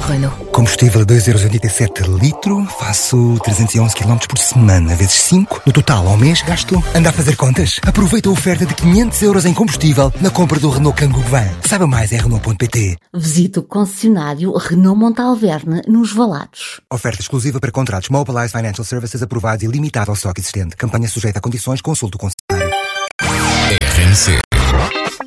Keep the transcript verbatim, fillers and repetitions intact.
Renault. Combustível a dois euros e oitenta e sete litro, faço trezentos e onze quilómetros por semana, vezes cinco. No total, ao mês, gasto... Anda a fazer contas? Aproveita a oferta de quinhentos euros em combustível na compra do Renault Kangoo Van. Saiba mais em Renault ponto pt. Visite o concessionário Renault Montalverne, nos Valados. Oferta exclusiva para contratos Mobilize Financial Services aprovados e limitada ao estoque existente. Campanha sujeita a condições, consulte o concessionário. R N C